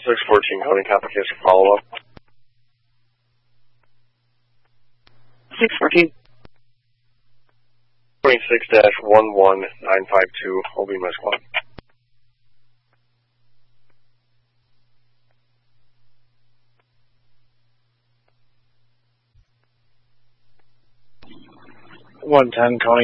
614, coding complication follow-up. 614. 26-11952, will be my squad. One 10 calling